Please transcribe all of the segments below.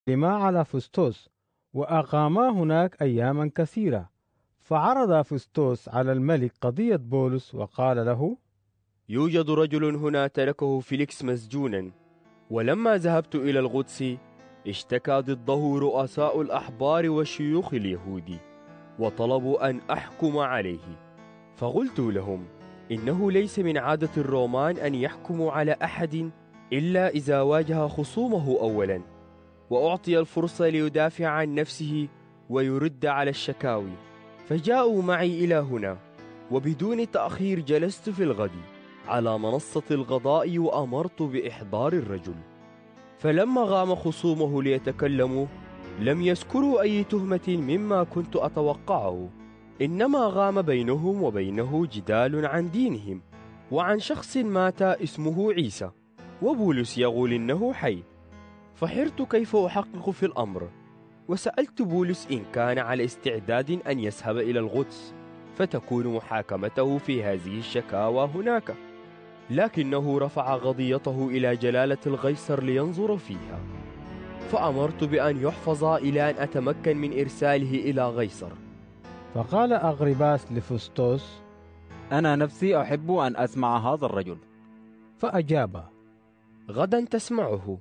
على فستوس، وأقاما هناك أياما كثيرة. فعرض فستوس على الملك قضية بولس وقال له: يوجد رجل هنا تركه فيليكس مسجونا، ولما ذهبت إلى القدس اشتكى ضده رؤساء الأحبار والشيوخ اليهود، وطلبوا أن أحكم عليه. فقلت لهم إنه ليس من عادة الرومان أن يحكموا على أحد إلا إذا واجه خصومه أولا، وأعطي الفرصة ليدافع عن نفسه ويرد على الشكاوي. فجاءوا معي إلى هنا، وبدون تأخير جلست في الغد على منصة القضاء وأمرت بإحضار الرجل. فلما غام خصومه ليتكلموا لم يذكروا أي تهمة مما كنت أتوقعه، إنما غام بينهم وبينه جدال عن دينهم وعن شخص مات اسمه عيسى، وبولس يقول إنه حي. فحرت كيف أحقق في الأمر، وسألت بولس إن كان على استعداد أن يذهب إلى القدس فتكون محاكمته في هذه الشكاوى هناك، لكنه رفع قضيته إلى جلالة القيصر لينظر فيها. فأمرت بأن يحفظ إلى أن أتمكن من إرساله إلى قيصر. فقال أغرباس لفستوس: أنا نفسي أحب أن أسمع هذا الرجل. فأجاب: غدا تسمعه.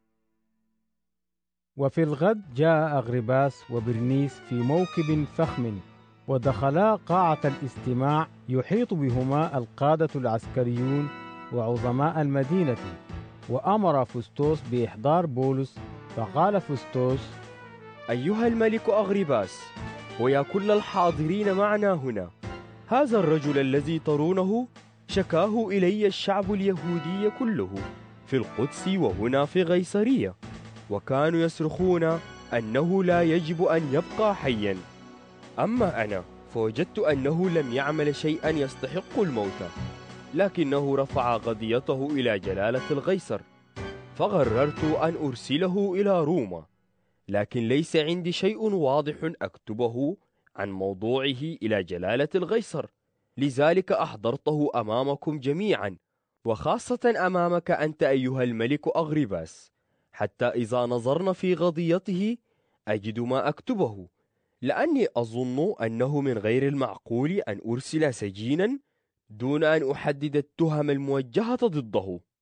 وفي الغد جاء أغرباس وبرنيس في موكب فخم، ودخلا قاعة الاستماع يحيط بهما القادة العسكريون وعظماء المدينة. وأمر فستوس بإحضار بولس. فقال فستوس: أيها الملك أغرباس، ويا كل الحاضرين معنا هنا، هذا الرجل الذي ترونه شكاه إلي الشعب اليهودي كله في القدس وهنا في قيصرية، وكانوا يصرخون أنه لا يجب أن يبقى حيا. أما أنا فوجدت أنه لم يعمل شيئا يستحق الموت، لكنه رفع قضيته إلى جلالة القيصر، فقررت أن أرسله إلى روما، لكن ليس عندي شيء واضح أكتبه عن موضوعه إلى جلالة القيصر، لذلك أحضرته أمامكم جميعا، وخاصة أمامك أنت أيها الملك أغرباس، حتى إذا نظرنا في قضيته أجد ما أكتبه، لأني أظن أنه من غير المعقول أن أرسل سجينا دون أن أحدد التهم الموجهة ضده.